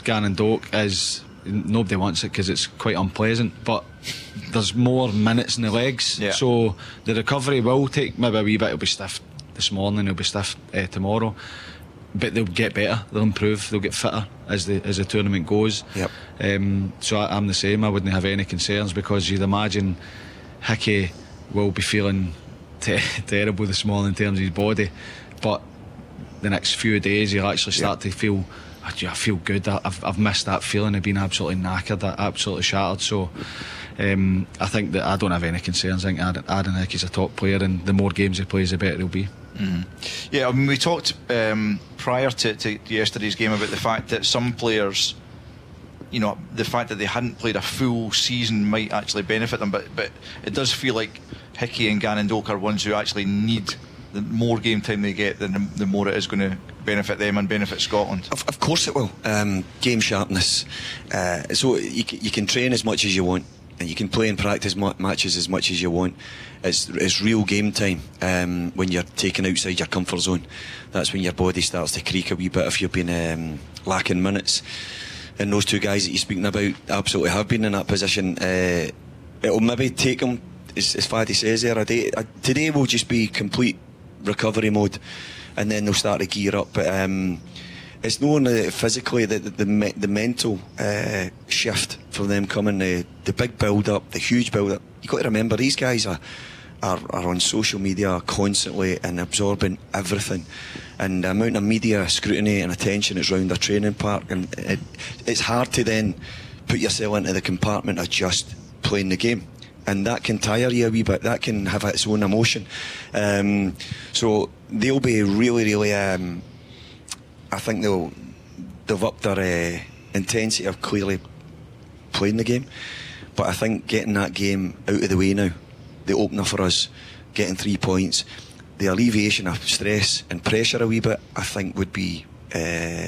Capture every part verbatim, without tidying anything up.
Gannon-Doak is nobody wants it because it's quite unpleasant, but there's more minutes in the legs, yeah. so the recovery will take maybe a wee bit. It'll be stiff this morning, it'll be stiff uh, tomorrow, but they'll get better, they'll improve, they'll get fitter as the as the tournament goes. Yep. Um, so I, I'm the same. I wouldn't have any concerns, because you'd imagine Hickey will be feeling te- terrible this morning in terms of his body, but the next few days he'll actually start yep. to feel, I feel good. I've, I've missed that feeling of being absolutely knackered, absolutely shattered. So um, I think that I don't have any concerns. I think Aaron, Aaron Hickey's a top player, and the more games he plays, the better he'll be. Mm-hmm. Yeah, I mean, we talked um, prior to, to yesterday's game about the fact that some players, you know, the fact that they hadn't played a full season might actually benefit them, but but it does feel like Hickey and Gannon-Doak are ones who actually need, the more game time they get, then the, the more it is going to benefit them and benefit Scotland. Of, of course it will. Um, game sharpness. Uh, so you, you can train as much as you want, and you can play and practice ma- matches as much as you want. It's, it's real game time um, when you're taken outside your comfort zone. That's when your body starts to creak a wee bit if you've been um, lacking minutes. And those two guys that you're speaking about absolutely have been in that position. Uh, it'll maybe take them, as, as Faddy says there, a day, a, today will just be complete recovery mode, and then they'll start to gear up. But um, it's not only physically the the, the, me- the mental uh, shift for them coming, the, the big build up, the huge build up. You've got to remember, these guys are, are, are on social media constantly and absorbing everything, and the amount of media scrutiny and attention that's round their training park, and it, it's hard to then put yourself into the compartment of just playing the game. And that can tire you a wee bit. That can have its own emotion. Um, so they'll be really, really. Um, I think they'll they've upped their uh, intensity of clearly playing the game. But I think getting that game out of the way now, the opener for us, getting three points, the alleviation of stress and pressure a wee bit, I think would be uh,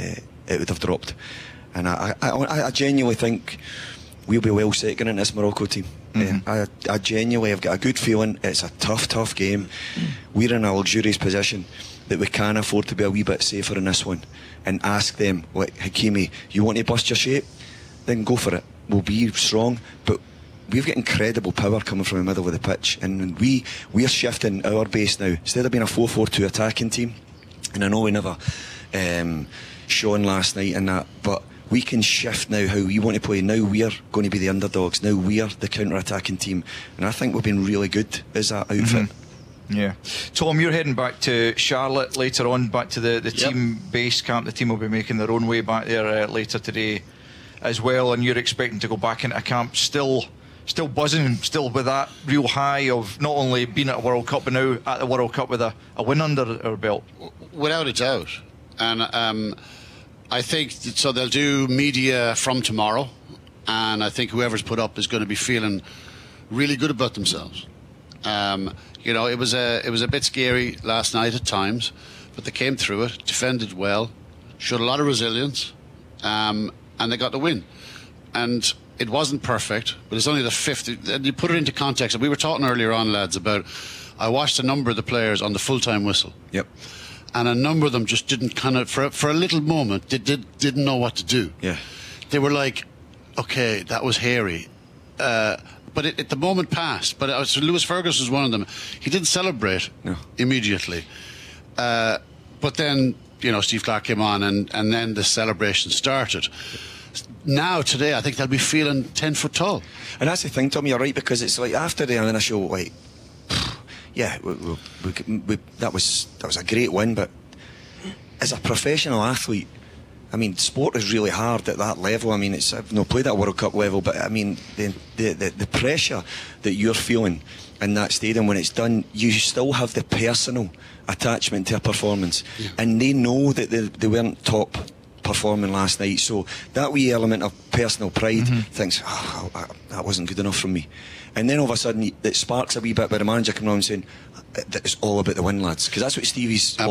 it would have dropped. And I, I, I, I genuinely think we'll be well second in this Morocco team. Mm-hmm. Uh, I, I genuinely have got a good feeling. It's a tough, tough game. Mm. We're in a luxurious position that we can afford to be a wee bit safer in this one, and ask them, like, Hakimi, you want to bust your shape? Then go for it. We'll be strong, but we've got incredible power coming from the middle of the pitch, and we we're shifting our base now. Instead of being a four four two attacking team, and I know we never um, shone last night in that, but we can shift now how we want to play. Now we're going to be the underdogs. Now we're the counter-attacking team, and I think we've been really good as that outfit. Mm-hmm. Yeah. Tom, you're heading back to Charlotte later on, back to the, the yep. team base camp. The team will be making their own way back there uh, later today as well, and you're expecting to go back into camp still still buzzing, still with that real high of not only being at a World Cup, but now at the World Cup with a, a win under our belt. Without a doubt. And um I think so. They'll do media from tomorrow, and I think whoever's put up is going to be feeling really good about themselves. Um, you know, it was a it was a bit scary last night at times, but they came through it, defended well, showed a lot of resilience, um, and they got the win. And it wasn't perfect, but it's only the fifth. And you put it into context. We were talking earlier on, lads, about I watched a number of the players on the full-time whistle. Yep. And a number of them just didn't kind of, for for a little moment, they did, didn't know what to do. Yeah. They were like, okay, that was hairy. Uh, but it, it, the moment passed. But uh, so Lewis Ferguson was one of them. He didn't celebrate no. immediately. Uh, but then, you know, Steve Clark came on, and, and then the celebration started. Now, today, I think they'll be feeling ten foot tall. And that's the thing, Tom, you're right, because it's like after the initial, like, yeah, we, we, we, we, that was that was a great win, but as a professional athlete, I mean, sport is really hard at that level. I mean, it's I've not played at World Cup level, but I mean, the, the the the pressure that you're feeling in that stadium when it's done, you still have the personal attachment to a performance, yeah. and they know that they, they weren't top performing last night, so that wee element of personal pride mm-hmm. thinks, oh, that wasn't good enough from me. And then all of a sudden it sparks a wee bit by the manager coming on and saying, it's all about the win, lads, because that's what Stevie's